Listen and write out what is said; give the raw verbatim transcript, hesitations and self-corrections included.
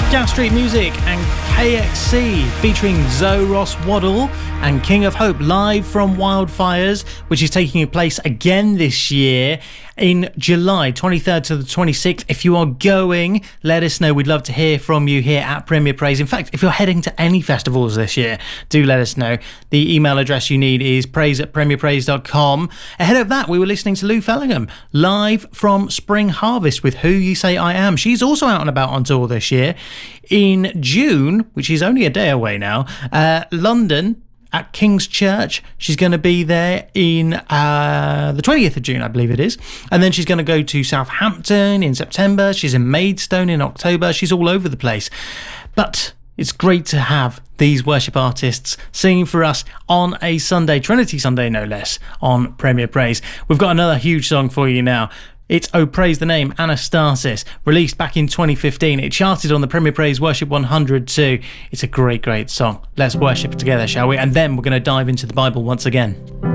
Gas Street Music and K X C featuring Zoe Ross Waddle and King of Hope live from Wildfires, which is taking place again this year in July twenty-third to the twenty-sixth. If you are going, let us know. We'd love to hear from you here at Premier Praise. In fact, if you're heading to any festivals this year, do let us know. The email address you need is praise at premier praise dot com. Ahead of that, we were listening to Lou Fellingham live from Spring Harvest with Who You Say I Am. She's also out and about on tour this year. In June, which is only a day away now, uh, London at King's Church. She's going to be there in uh, the twentieth of June, I believe it is. And then she's going to go to Southampton in September. She's in Maidstone in October. She's all over the place. But it's great to have these worship artists singing for us on a Sunday, Trinity Sunday no less, on Premier Praise. We've got another huge song for you now. It's Oh Praise the Name, Anastasis, released back in twenty fifteen. It charted on the Premier Praise Worship one hundred too. It's a great, great song. Let's worship together, shall we? And then we're going to dive into the Bible once again.